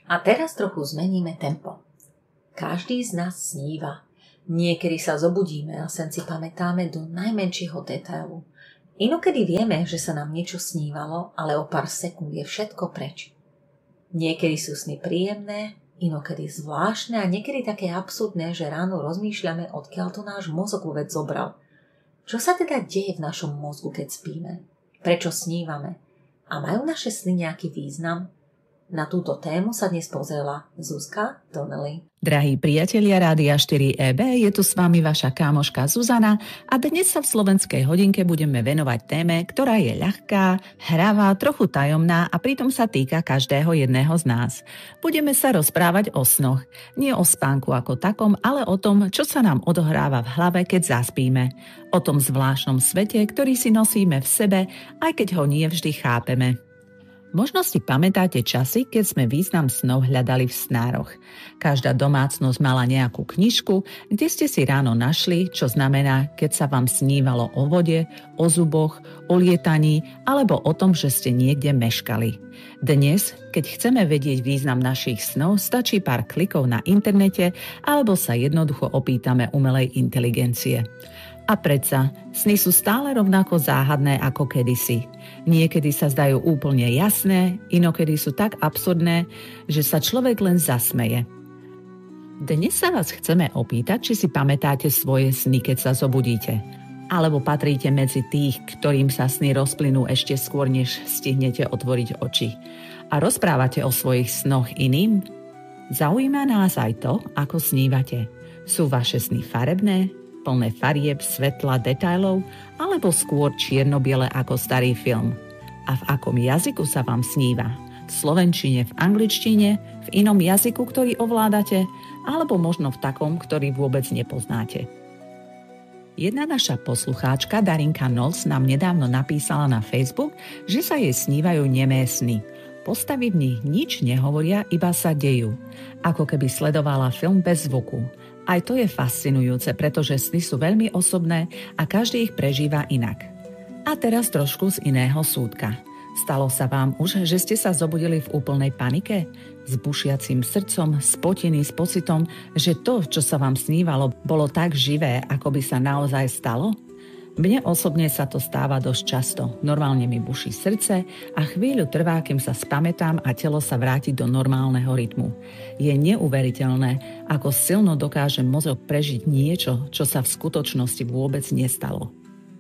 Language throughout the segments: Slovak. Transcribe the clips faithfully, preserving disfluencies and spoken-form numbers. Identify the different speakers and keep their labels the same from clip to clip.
Speaker 1: A teraz trochu zmeníme tempo. Každý z nás sníva. Niekedy sa zobudíme a sen si pamätáme do najmenšieho detailu. Inokedy vieme, že sa nám niečo snívalo, ale o pár sekúnd je všetko preč. Niekedy sú sny príjemné, inokedy zvláštne a niekedy také absurdné, že ráno rozmýšľame, odkiaľ to náš mozog vôbec zobral. Čo sa teda deje v našom mozgu, keď spíme? Prečo snívame? A majú naše sny nejaký význam? Na túto tému sa dnes pozrela Zuzka Donnelly.
Speaker 2: Drahí priatelia Rádia štyri é bé, je tu s vami vaša kámoška Zuzana a dnes sa v slovenskej hodinke budeme venovať téme, ktorá je ľahká, hravá, trochu tajomná a pritom sa týka každého jedného z nás. Budeme sa rozprávať o snoch. Nie o spánku ako takom, ale o tom, čo sa nám odohráva v hlave, keď zaspíme. O tom zvláštnom svete, ktorý si nosíme v sebe, aj keď ho nie vždy chápeme. Možno si pamätáte časy, keď sme význam snov hľadali v snároch. Každá domácnosť mala nejakú knižku, kde ste si ráno našli, čo znamená, keď sa vám snívalo o vode, o zuboch, o lietaní alebo o tom, že ste niekde meškali. Dnes, keď chceme vedieť význam našich snov, stačí pár klikov na internete alebo sa jednoducho opýtame umelej inteligencie. A predsa, sny sú stále rovnako záhadné ako kedysi. Niekedy sa zdajú úplne jasné, inokedy sú tak absurdné, že sa človek len zasmeje. Dnes sa vás chceme opýtať, či si pamätáte svoje sny, keď sa zobudíte. Alebo patríte medzi tých, ktorým sa sny rozplynú ešte skôr, než stihnete otvoriť oči. A rozprávate o svojich snoch iným? Zaujíma nás aj to, ako snívate. Sú vaše sny farebné, plné farieb, svetla, detailov, alebo skôr čierno-biele ako starý film? A v akom jazyku sa vám sníva? V slovenčine, v angličtine, v inom jazyku, ktorý ovládate, alebo možno v takom, ktorý vôbec nepoznáte? Jedna naša poslucháčka Darinka Nols nám nedávno napísala na Facebook, že sa jej snívajú nemé sny. Postavy v nich nič nehovoria, iba sa dejú. Ako keby sledovala film bez zvuku. Aj to je fascinujúce, pretože sny sú veľmi osobné a každý ich prežíva inak. A teraz trošku z iného súdka. Stalo sa vám už, že ste sa zobudili v úplnej panike? S bušiacím srdcom, spotený s pocitom, že to, čo sa vám snívalo, bolo tak živé, ako by sa naozaj stalo? Mne osobne sa to stáva dosť často. Normálne mi buší srdce a chvíľu trvá, kým sa spamätám a telo sa vráti do normálneho rytmu. Je neuveriteľné, ako silno dokáže mozog prežiť niečo, čo sa v skutočnosti vôbec nestalo.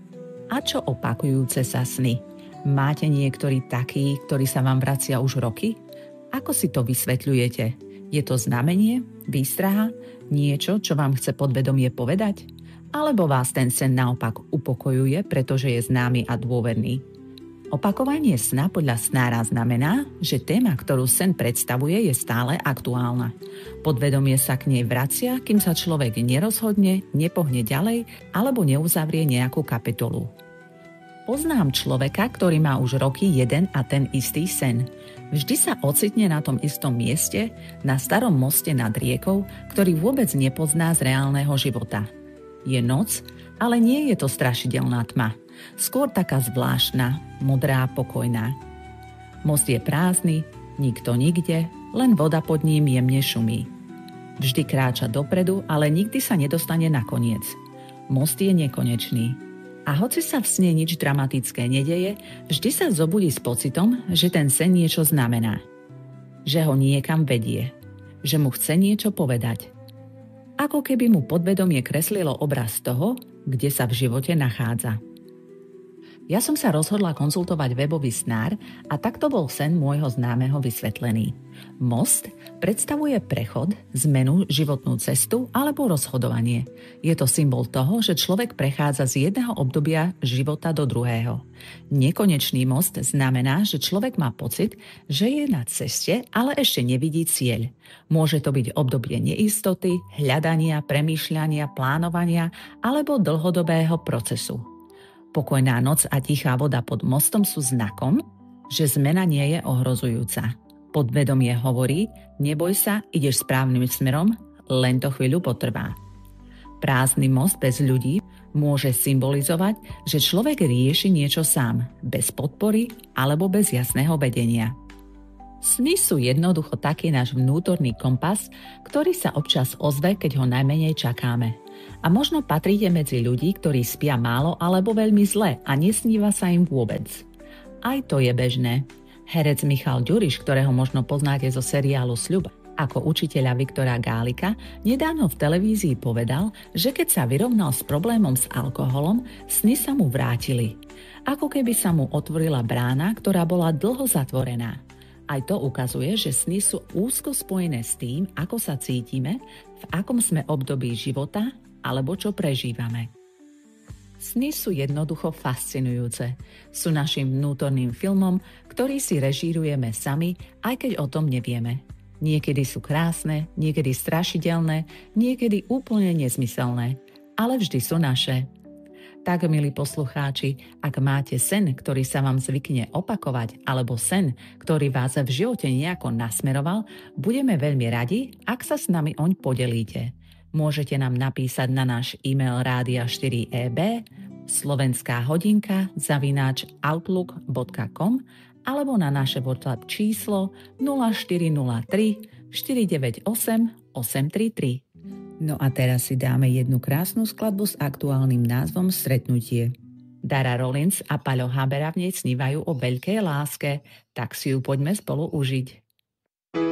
Speaker 2: A čo opakujúce sa sny? Máte niektorý taký, ktorý sa vám vracia už roky? Ako si to vysvetľujete? Je to znamenie, výstraha, niečo, čo vám chce podvedomie povedať? Alebo vás ten sen naopak upokojuje, pretože je známy a dôverný? Opakovanie sna podľa snára znamená, že téma, ktorú sen predstavuje, je stále aktuálna. Podvedomie sa k nej vracia, kým sa človek nerozhodne, nepohne ďalej alebo neuzavrie nejakú kapitolu. Poznám človeka, ktorý má už roky jeden a ten istý sen. Vždy sa ocitne na tom istom mieste, na starom moste nad riekou, ktorý vôbec nepozná z reálneho života. Je noc, ale nie je to strašidelná tma. Skôr taká zvláštna, modrá, pokojná. Most je prázdny, nikto nikde, len voda pod ním jemne šumí. Vždy kráča dopredu, ale nikdy sa nedostane na koniec. Most je nekonečný. A hoci sa v sne nič dramatické nedeje, vždy sa zobudí s pocitom, že ten sen niečo znamená. Že ho niekam vedie. Že mu chce niečo povedať. Ako keby mu podvedomie kreslilo obraz toho, kde sa v živote nachádza. Ja som sa rozhodla konzultovať webový snár a takto bol sen môjho známeho vysvetlený. Most predstavuje prechod, zmenu, životnú cestu alebo rozhodovanie. Je to symbol toho, že človek prechádza z jedného obdobia života do druhého. Nekonečný most znamená, že človek má pocit, že je na ceste, ale ešte nevidí cieľ. Môže to byť obdobie neistoty, hľadania, premýšľania, plánovania alebo dlhodobého procesu. Pokojná noc a tichá voda pod mostom sú znakom, že zmena nie je ohrozujúca. Podvedomie hovorí, neboj sa, ideš správnym smerom, len to chvíľu potrvá. Prázdny most bez ľudí môže symbolizovať, že človek rieši niečo sám, bez podpory alebo bez jasného vedenia. Sny sú jednoducho taký náš vnútorný kompas, ktorý sa občas ozve, keď ho najmenej čakáme. A možno patríte medzi ľudí, ktorí spia málo alebo veľmi zle a nesníva sa im vôbec. Aj to je bežné. Herec Michal Ďuriš, ktorého možno poznáte zo seriálu Sľub, ako učiteľa Viktora Gálika, nedávno v televízii povedal, že keď sa vyrovnal s problémom s alkoholom, sny sa mu vrátili. Ako keby sa mu otvorila brána, ktorá bola dlho zatvorená. Aj to ukazuje, že sny sú úzko spojené s tým, ako sa cítime, v akom sme období života alebo čo prežívame. Sny sú jednoducho fascinujúce. Sú našim vnútorným filmom, ktorý si režírujeme sami, aj keď o tom nevieme. Niekedy sú krásne, niekedy strašidelné, niekedy úplne nezmyselné, ale vždy sú naše. Tak, milí poslucháči, ak máte sen, ktorý sa vám zvykne opakovať, alebo sen, ktorý vás v živote nejako nasmeroval, budeme veľmi radi, ak sa s nami oň podelíte. Môžete nám napísať na náš e-mail rádia štyri é bé slovenská hodinka zavináč outlook bodka com alebo na naše WhatsApp číslo nula štyri nula tri štyri deväť osem osem tri tri. No a teraz si dáme jednu krásnu skladbu s aktuálnym názvom Stretnutie. Dara Rollins a Paľo Habera v nej snívajú o veľkej láske, tak si ju poďme spolu užiť.